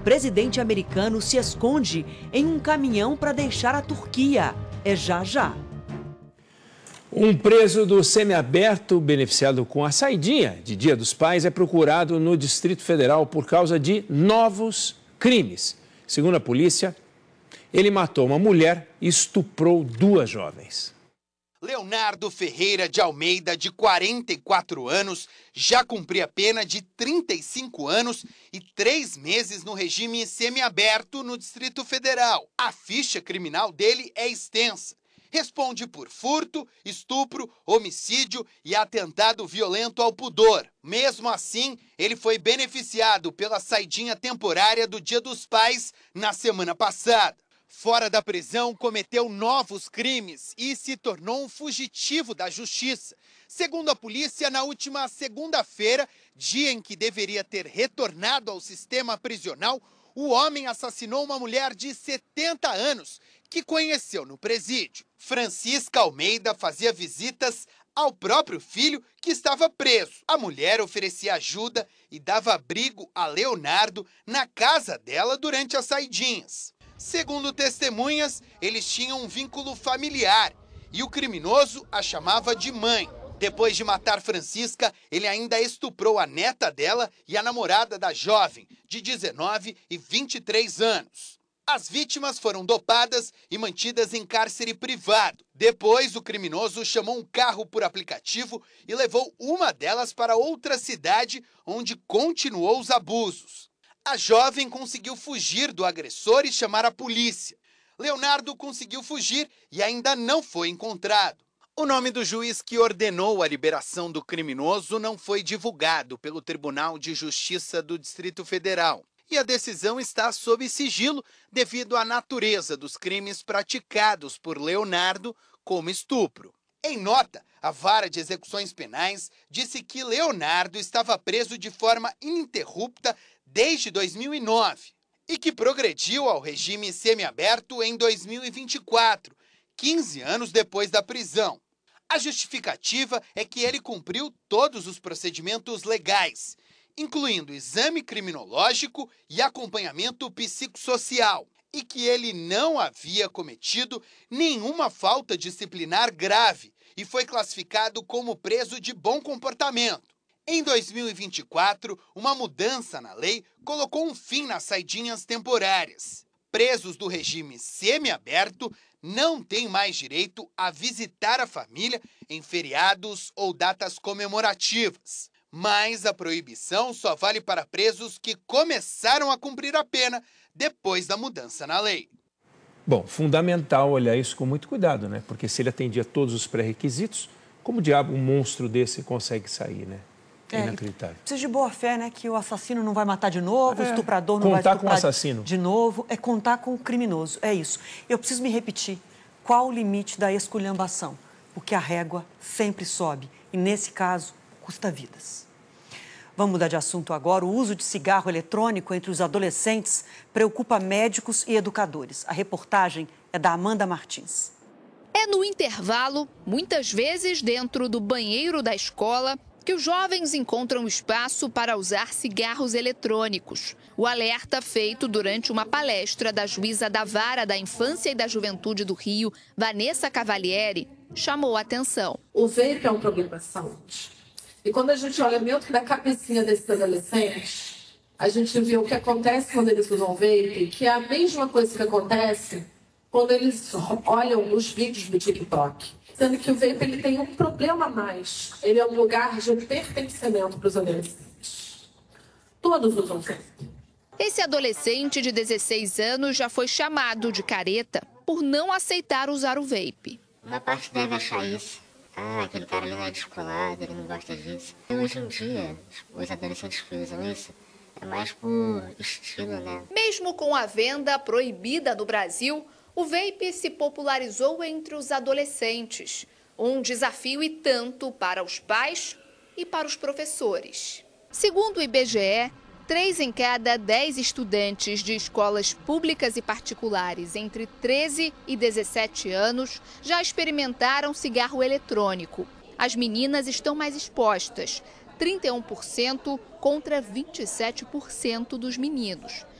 presidente americano se esconde em um caminhão para deixar a Turquia. É já já. Um preso do semiaberto beneficiado com a saidinha de Dia dos Pais é procurado no Distrito Federal por causa de novos crimes. Segundo a polícia, ele matou uma mulher e estuprou 2 jovens. Leonardo Ferreira de Almeida, de 44 anos, já cumpria pena de 35 anos e 3 meses no regime semiaberto no Distrito Federal. A ficha criminal dele é extensa. Responde por furto, estupro, homicídio e atentado violento ao pudor. Mesmo assim, ele foi beneficiado pela saidinha temporária do Dia dos Pais na semana passada. Fora da prisão, cometeu novos crimes e se tornou um fugitivo da justiça. Segundo a polícia, na última segunda-feira, dia em que deveria ter retornado ao sistema prisional, o homem assassinou uma mulher de 70 anos que conheceu no presídio. Francisca Almeida fazia visitas ao próprio filho que estava preso. A mulher oferecia ajuda e dava abrigo a Leonardo na casa dela durante as saidinhas. Segundo testemunhas, eles tinham um vínculo familiar e o criminoso a chamava de mãe. Depois de matar Francisca, ele ainda estuprou a neta dela e a namorada da jovem, de 19 e 23 anos. As vítimas foram dopadas e mantidas em cárcere privado. Depois, o criminoso chamou um carro por aplicativo e levou uma delas para outra cidade, onde continuou os abusos. A jovem conseguiu fugir do agressor e chamar a polícia. Leonardo conseguiu fugir e ainda não foi encontrado. O nome do juiz que ordenou a liberação do criminoso não foi divulgado pelo Tribunal de Justiça do Distrito Federal. E a decisão está sob sigilo devido à natureza dos crimes praticados por Leonardo, como estupro. Em nota, a Vara de Execuções Penais disse que Leonardo estava preso de forma ininterrupta desde 2009 e que progrediu ao regime semiaberto em 2024, 15 anos depois da prisão. A justificativa é que ele cumpriu todos os procedimentos legais, incluindo exame criminológico e acompanhamento psicossocial, e que ele não havia cometido nenhuma falta disciplinar grave e foi classificado como preso de bom comportamento. Em 2024, uma mudança na lei colocou um fim nas saidinhas temporárias. Presos do regime semiaberto não têm mais direito a visitar a família em feriados ou datas comemorativas. Mas a proibição só vale para presos que começaram a cumprir a pena depois da mudança na lei. Bom, fundamental olhar isso com muito cuidado, né? Porque se ele atendia todos os pré-requisitos, como diabo um monstro desse consegue sair, né? É inacreditável. Precisa de boa fé, né? Que o assassino não vai matar de novo, o estuprador não vai estuprar estuprar com o assassino de novo. É contar com o criminoso, é isso. Eu preciso me repetir. Qual o limite da esculhambação? Porque a régua sempre sobe e, nesse caso, custa vidas. Vamos mudar de assunto agora. O uso de cigarro eletrônico entre os adolescentes preocupa médicos e educadores. A reportagem é da Amanda Martins. É no intervalo, muitas vezes dentro do banheiro da escola, que os jovens encontram espaço para usar cigarros eletrônicos. O alerta feito durante uma palestra da juíza da Vara da Infância e da Juventude do Rio, Vanessa Cavalieri, chamou a atenção. O vape é um problema de saúde. E quando a gente olha dentro da cabecinha desses adolescentes, a gente vê o que acontece quando eles usam vape, que é a mesma coisa que acontece quando eles olham os vídeos do TikTok. Sendo que o vape ele tem um problema a mais. Ele é um lugar de pertencimento para os adolescentes. Todos usam vape. Esse adolescente de 16 anos já foi chamado de careta por não aceitar usar o vape. Uma parte deve achar isso. Aquele cara ali não é descolado, ele não gosta disso. E hoje em dia, os adolescentes que usam isso é mais por estilo, né? Mesmo com a venda proibida no Brasil, o vape se popularizou entre os adolescentes. Um desafio e tanto para os pais e para os professores. Segundo o IBGE, 3 em cada 10 estudantes de escolas públicas e particulares entre 13 e 17 anos já experimentaram cigarro eletrônico. As meninas estão mais expostas, 31% contra 27% dos meninos.